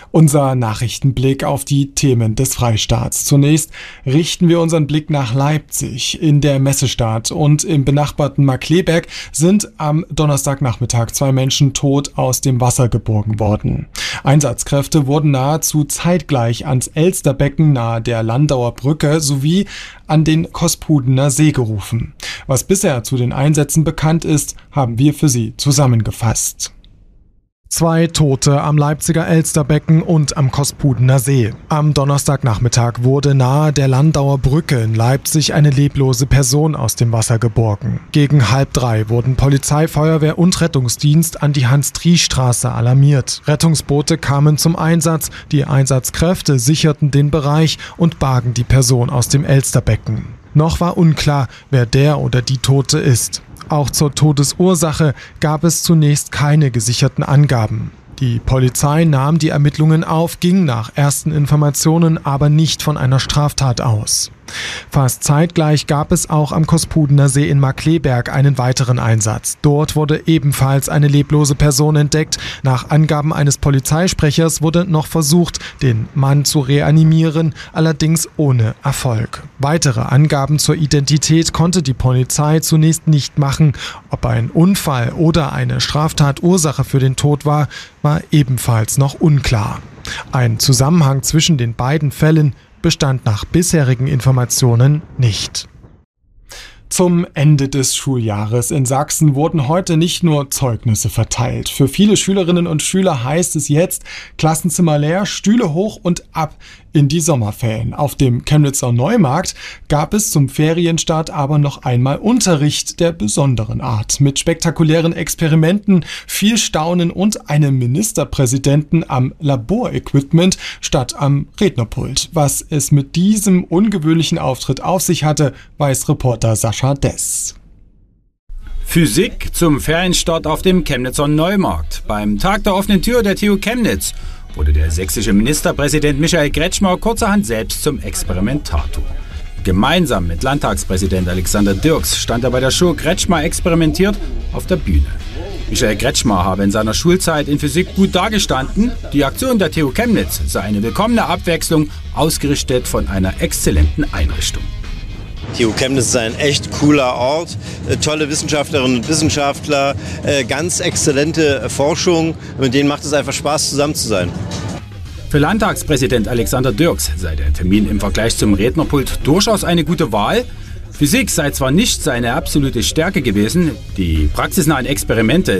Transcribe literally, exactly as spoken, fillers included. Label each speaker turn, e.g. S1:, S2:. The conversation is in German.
S1: Unser Nachrichtenblick auf die Themen des Freistaats. Zunächst richten wir unseren Blick nach Leipzig. In der Messestadt und im benachbarten Markkleeberg sind am Donnerstagnachmittag zwei Menschen tot aus dem Wasser geborgen worden. Einsatzkräfte wurden nahezu zeitgleich ans Elsterbecken nahe der Landauer Brücke sowie an den Kospudener See gerufen. Was bisher zu den Einsätzen bekannt ist, haben wir für Sie zusammengefasst. Zwei Tote am Leipziger Elsterbecken und am Kospudener See. Am Donnerstagnachmittag wurde nahe der Landauer Brücke in Leipzig eine leblose Person aus dem Wasser geborgen. Gegen halb drei wurden Polizei, Feuerwehr und Rettungsdienst an die Hans-Dries-Straße alarmiert. Rettungsboote kamen zum Einsatz, die Einsatzkräfte sicherten den Bereich und bargen die Person aus dem Elsterbecken. Noch war unklar, wer der oder die Tote ist. Auch zur Todesursache gab es zunächst keine gesicherten Angaben. Die Polizei nahm die Ermittlungen auf, ging nach ersten Informationen aber nicht von einer Straftat aus. Fast zeitgleich gab es auch am Kospudener See in Markkleeberg einen weiteren Einsatz. Dort wurde ebenfalls eine leblose Person entdeckt. Nach Angaben eines Polizeisprechers wurde noch versucht, den Mann zu reanimieren, allerdings ohne Erfolg. Weitere Angaben zur Identität konnte die Polizei zunächst nicht machen. Ob ein Unfall oder eine Straftatursache für den Tod war, war ebenfalls noch unklar. Ein Zusammenhang zwischen den beiden Fällen bestand nach bisherigen Informationen nicht. Zum Ende des Schuljahres in Sachsen wurden heute nicht nur Zeugnisse verteilt. Für viele Schülerinnen und Schüler heißt es jetzt Klassenzimmer leer, Stühle hoch und ab in die Sommerferien. Auf dem Chemnitzer Neumarkt gab es zum Ferienstart aber noch einmal Unterricht der besonderen Art. Mit spektakulären Experimenten, viel Staunen und einem Ministerpräsidenten am Laborequipment statt am Rednerpult. Was es mit diesem ungewöhnlichen Auftritt auf sich hatte, weiß Reporter Sascha Dess.
S2: Physik zum Ferienstart auf dem Chemnitzer Neumarkt. Beim Tag der offenen Tür der T U Chemnitz wurde der sächsische Ministerpräsident Michael Kretschmer kurzerhand selbst zum Experimentator. Gemeinsam mit Landtagspräsident Alexander Dirks stand er bei der Show Kretschmer experimentiert auf der Bühne. Michael Kretschmer habe in seiner Schulzeit in Physik gut dagestanden. Die Aktion der T U Chemnitz sei eine willkommene Abwechslung, ausgerichtet von einer exzellenten Einrichtung.
S3: T U Chemnitz ist ein echt cooler Ort, tolle Wissenschaftlerinnen und Wissenschaftler, ganz exzellente Forschung, mit denen macht es einfach Spaß, zusammen zu sein.
S2: Für Landtagspräsident Alexander Dirks sei der Termin im Vergleich zum Rednerpult durchaus eine gute Wahl. Physik sei zwar nicht seine absolute Stärke gewesen, die praxisnahen Experimente